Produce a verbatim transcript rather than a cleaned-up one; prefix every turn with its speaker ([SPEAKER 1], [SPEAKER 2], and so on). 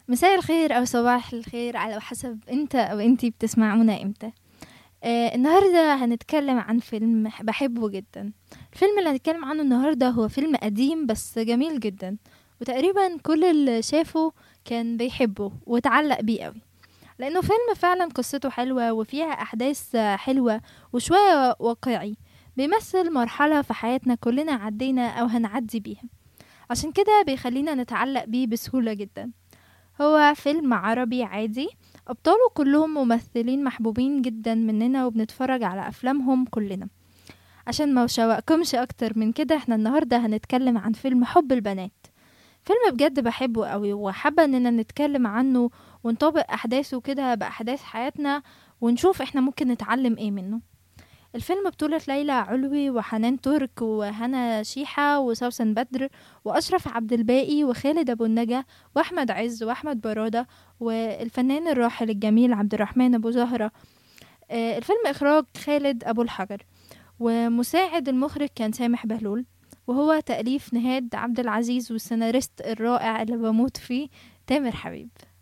[SPEAKER 1] مساء الخير أو صباح الخير على حسب انت أو انتي بتسمعونا امتى. آه النهاردة هنتكلم عن فيلم بحبه جدا. الفيلم اللي هنتكلم عنه النهاردة هو فيلم قديم بس جميل جدا، وتقريبا كل اللي شافه كان بيحبه وتعلق بيه قوي، لأنه فيلم فعلا قصته حلوة وفيها أحداث آه، حلوة وشوية واقعي، بيمثل مرحلة في حياتنا كلنا عدينا أو هنعدي بيها، عشان كده بيخلينا نتعلق بيه بسهولة جدا. هو فيلم عربي عادي، أبطاله كلهم ممثلين محبوبين جدا مننا وبنتفرج على أفلامهم كلنا. عشان ما شوقكمش أكتر من كده، احنا النهاردة هنتكلم عن فيلم حب البنات. فيلم بجد بحبه قوي وحابة اننا نتكلم عنه ونطابق أحداثه كده بأحداث حياتنا، ونشوف احنا ممكن نتعلم ايه منه. الفيلم بطولة ليلى علوي وحنان ترك وهنا شيحة وسوسن بدر وأشرف عبد الباقي وخالد أبو النجا وأحمد عز وأحمد برادة والفنان الراحل الجميل عبد الرحمن أبو زهرة. آه، الفيلم إخراج خالد أبو الحجر، ومساعد المخرج كان سامح بهلول، وهو تأليف نهاد عبد العزيز والسيناريست الرائع اللي بموت فيه تامر حبيب.